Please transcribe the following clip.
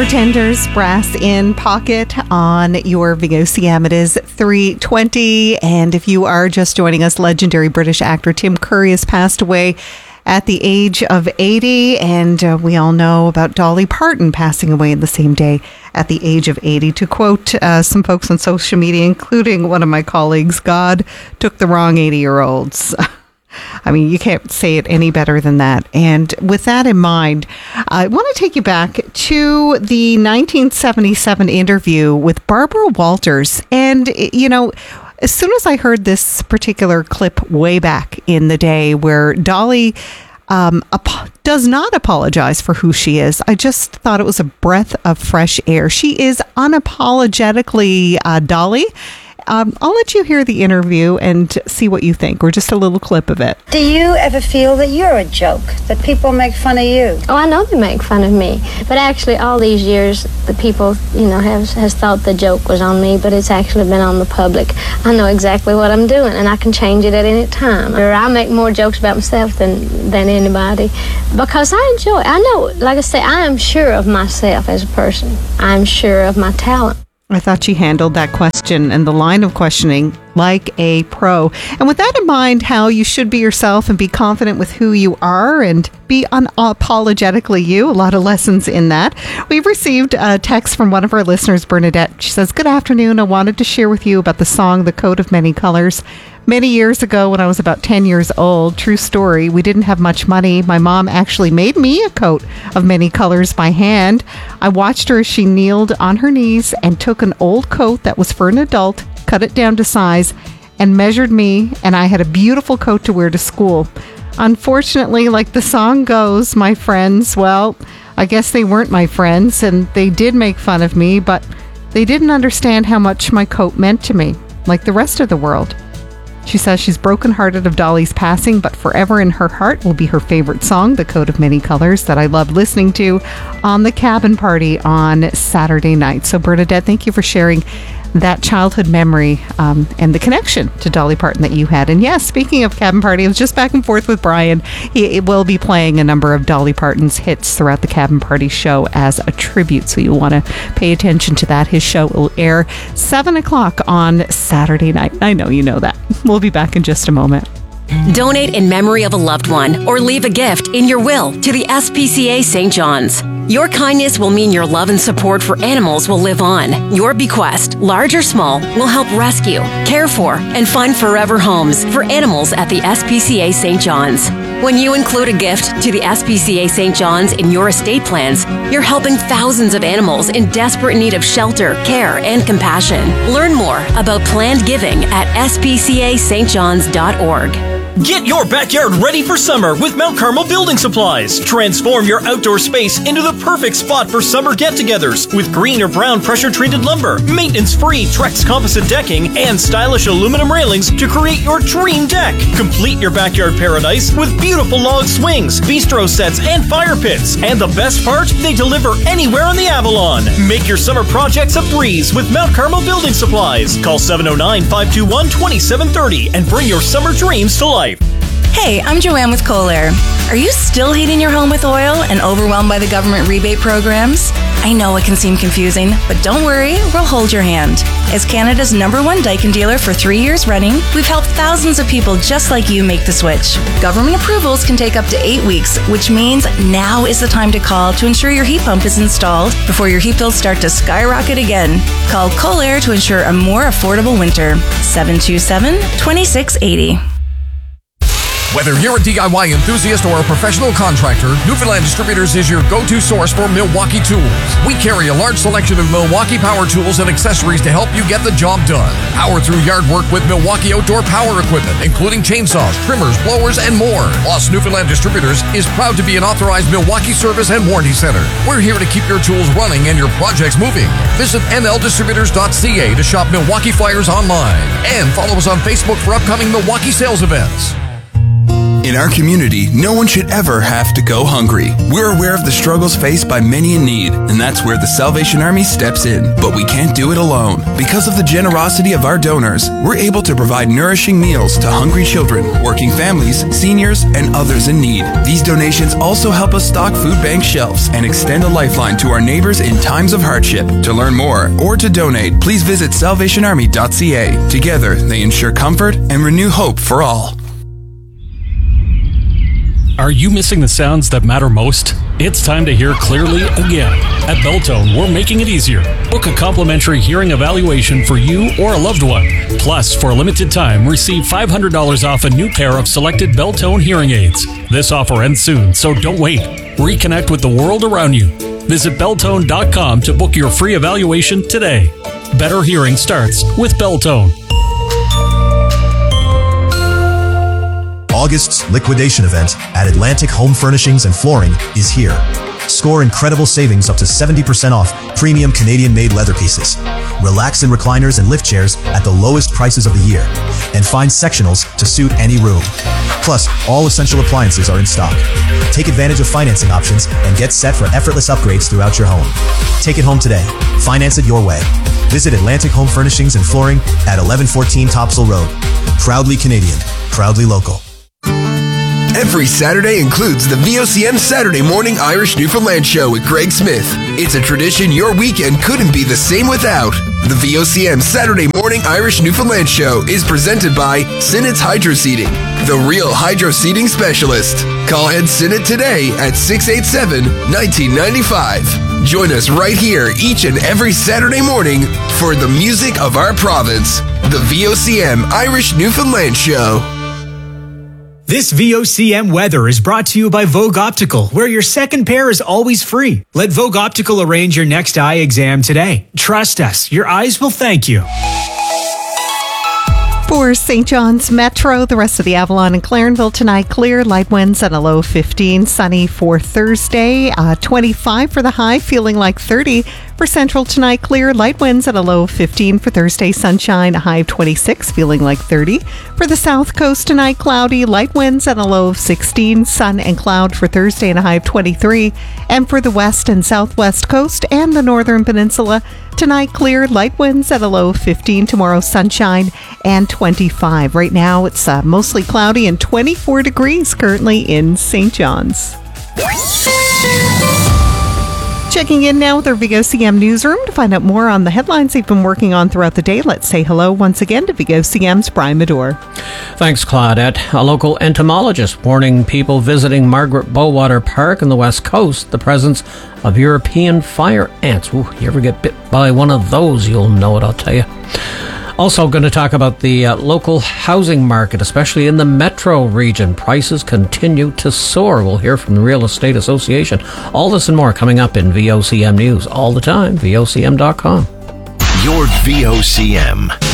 Pretenders, Brass in Pocket on your VOCM. It is 3:20, and if you are just joining us, legendary British actor Tim Curry has passed away at the age of 80, and we all know about Dolly Parton passing away in the same day at the age of 80. To quote some folks on social media, including one of my colleagues, God took the wrong 80-year-olds. I mean, you can't say it any better than that. And with that in mind, I want to take you back to the 1977 interview with Barbara Walters. And, you know, as soon as I heard this particular clip way back in the day where Dolly does not apologize for who she is, I just thought it was a breath of fresh air. She is unapologetically Dolly. I'll let you hear the interview and see what you think, or just a little clip of it. Do you ever feel that you're a joke, that people make fun of you? Oh, I know they make fun of me. But actually, all these years, the people, has thought the joke was on me, but it's actually been on the public. I know exactly what I'm doing, and I can change it at any time. I make more jokes about myself than anybody, because I enjoy it. I know, like I say, I am sure of myself as a person. I'm sure of my talent. I thought she handled that question and the line of questioning like a pro. And with that in mind, how you should be yourself and be confident with who you are and be unapologetically you. A lot of lessons in that. We've received a text from one of our listeners, Bernadette. She says, "Good afternoon. I wanted to share with you about the song, The Coat of Many Colors. Many years ago, when I was about 10 years old, true story, we didn't have much money. My mom actually made me a coat of many colors by hand. I watched her as she kneeled on her knees and took an old coat that was for an adult, cut it down to size, and measured me, and I had a beautiful coat to wear to school. Unfortunately, like the song goes, my friends, well, I guess they weren't my friends, and they did make fun of me, but they didn't understand how much my coat meant to me, like the rest of the world." She says she's brokenhearted of Dolly's passing, but forever in her heart will be her favorite song, The Coat of Many Colors, that I loved listening to on the cabin party on Saturday night. So Bernadette, thank you for sharing that childhood memory and the connection to Dolly Parton that you had. And yes, speaking of cabin party, I was just back and forth with Brian. He will be playing a number of Dolly Parton's hits throughout the cabin party show as a tribute, so you'll want to pay attention to that. His show will air 7 o'clock on Saturday night. I know you know that. We'll be back in just a moment. Donate in memory of a loved one or leave a gift in your will to the SPCA St. John's. Your kindness will mean your love and support for animals will live on. Your bequest, large or small, will help rescue, care for, and find forever homes for animals at the SPCA St. John's. When you include a gift to the SPCA St. John's in your estate plans, you're helping thousands of animals in desperate need of shelter, care, and compassion. Learn more about planned giving at spcastjohns.org. Get your backyard ready for summer with Mount Carmel Building Supplies. Transform your outdoor space into the perfect spot for summer get-togethers with green or brown pressure-treated lumber, maintenance-free Trex composite decking, and stylish aluminum railings to create your dream deck. Complete your backyard paradise with beautiful log swings, bistro sets, and fire pits. And the best part, they deliver anywhere on the Avalon. Make your summer projects a breeze with Mount Carmel Building Supplies. Call 709-521-2730 and bring your summer dreams to life. Hey, I'm Joanne with Kohler. Are you still heating your home with oil and overwhelmed by the government rebate programs? I know it can seem confusing, but don't worry, we'll hold your hand. As Canada's #1 Daikin dealer for 3 years running, we've helped thousands of people just like you make the switch. Government approvals can take up to 8 weeks, which means now is the time to call to ensure your heat pump is installed before your heat bills start to skyrocket again. Call Kohler to ensure a more affordable winter. 727-2680. Whether you're a DIY enthusiast or a professional contractor, Newfoundland Distributors is your go-to source for Milwaukee tools. We carry a large selection of Milwaukee power tools and accessories to help you get the job done. Power through yard work with Milwaukee outdoor power equipment, including chainsaws, trimmers, blowers, and more. Plus, Newfoundland Distributors is proud to be an authorized Milwaukee service and warranty center. We're here to keep your tools running and your projects moving. Visit nldistributors.ca to shop Milwaukee flyers online. And follow us on Facebook for upcoming Milwaukee sales events. In our community, no one should ever have to go hungry. We're aware of the struggles faced by many in need, and that's where the Salvation Army steps in. But we can't do it alone. Because of the generosity of our donors, we're able to provide nourishing meals to hungry children, working families, seniors, and others in need. These donations also help us stock food bank shelves and extend a lifeline to our neighbors in times of hardship. To learn more or to donate, please visit salvationarmy.ca. Together, they ensure comfort and renew hope for all. Are you missing the sounds that matter most? It's time to hear clearly again. At Beltone, we're making it easier. Book a complimentary hearing evaluation for you or a loved one. Plus, for a limited time, receive $500 off a new pair of selected Beltone hearing aids. This offer ends soon, so don't wait. Reconnect with the world around you. Visit Beltone.com to book your free evaluation today. Better hearing starts with Beltone. August's liquidation event at Atlantic Home Furnishings and Flooring is here. Score incredible savings up to 70% off premium Canadian-made leather pieces. Relax in recliners and lift chairs at the lowest prices of the year. And find sectionals to suit any room. Plus, all essential appliances are in stock. Take advantage of financing options and get set for effortless upgrades throughout your home. Take it home today. Finance it your way. Visit Atlantic Home Furnishings and Flooring at 1114 Topsail Road. Proudly Canadian. Proudly local. Every Saturday includes the VOCM Saturday Morning Irish Newfoundland Show with Greg Smith. It's a tradition your weekend couldn't be the same without. The VOCM Saturday Morning Irish Newfoundland Show is presented by Sinnett's Hydro Seeding, the real hydro seeding specialist. Call Ed Sinnett today at 687-1995. Join us right here each and every Saturday morning for the music of our province. The VOCM Irish Newfoundland Show. This VOCM weather is brought to you by Vogue Optical, where your second pair is always free. Let Vogue Optical arrange your next eye exam today. Trust us, your eyes will thank you. For St. John's Metro, the rest of the Avalon and Clarenville tonight, clear, light winds and a low 15. Sunny for Thursday, 25 for the high, feeling like 30. For Central tonight, clear, light winds at a low of 15. For Thursday, sunshine, a high of 26, feeling like 30. For the South Coast tonight, cloudy, light winds at a low of 16. Sun and cloud for Thursday and a high of 23. And for the West and Southwest Coast and the Northern Peninsula, tonight, clear, light winds at a low of 15. Tomorrow, sunshine and 25. Right now, it's mostly cloudy and 24 degrees currently in St. John's. Checking in now with our VOCM newsroom to find out more on the headlines they've been working on throughout the day. Let's say hello once again to VOCM's Brian Medore. Thanks, Claudette. A local entomologist warning people visiting Margaret Bowater Park on the West Coast the presence of European fire ants. Ooh, you ever get bit by one of those, you'll know it, I'll tell you. Also going to talk about the local housing market, especially in the metro region. Prices continue to soar. We'll hear from the Real Estate Association. All this and more coming up in VOCM News all the time. VOCM.com. Your VOCM.